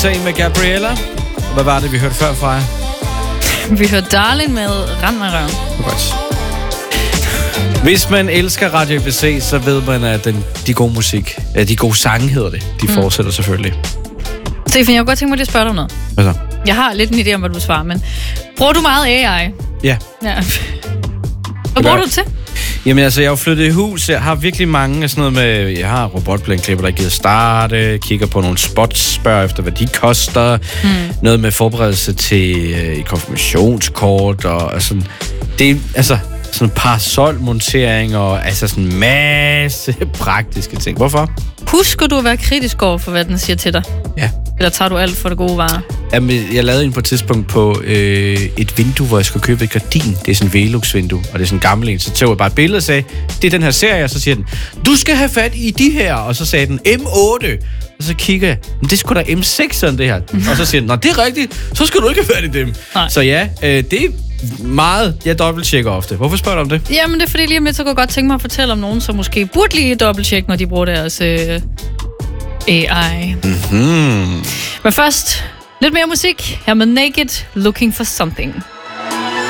Tag med Gabriella. Hvad var det, vi hørte før fra jer? Vi hørte Darling med Rand med røven. Godt. Hvis man elsker Radio ABC, så ved man, at de gode musik, de gode sange hedder det, de fortsætter selvfølgelig. Stefan, jeg kunne godt tænke mig lige at spørge dig om noget. Hvad så? Jeg har lidt en idé om, hvad du svarer, men bruger du meget AI? Ja. Hvad bruger du til? Jamen altså, jeg er jo flyttet i hus. Jeg har virkelig mange af sådan noget med... Jeg har robotplænklipper, der giver starte, kigger på nogle spots, spørger efter, hvad de koster. Noget med forberedelse til et konfirmationskort og sådan... Det er altså sådan parasolmontering og altså sådan en masse praktiske ting. Hvorfor? Husker du at være kritisk over for, hvad den siger til dig? Ja. Eller tager du alt for det gode varer? Jamen, jeg lavede en på et tidspunkt på et vindue, hvor jeg skulle købe et gardin. Det er sådan et Velux-vindue, og det er sådan en gammel en. Så tog jeg bare et billede og sagde, det er den her serie, og så siger den, du skal have fat i de her. Og så sagde den, M8. Og så kigger jeg, men det skulle da M6'eren det her. Og så siger den, nå, det er rigtigt, så skal du ikke have fat i dem. Nej. Så ja, det er meget, jeg dobbelttjekker ofte. Hvorfor spørger du om det? Jamen, det er fordi lige om lidt, så kunne jeg godt tænke mig at fortælle om nogen, som måske burde lige dobbelttjekke, når de bruger deres AI. Mm-hmm. Men først, lidt mere musik. Her med Naked, Looking for Something.